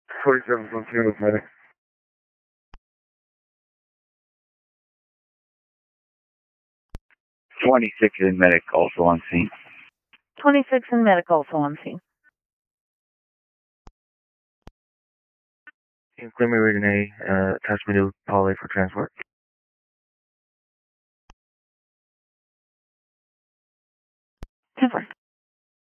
47 from Field Medic. 26 in medic, also on scene. 26 in medic, also on scene. Claim me reading A, attach me to Poly for transport. Never.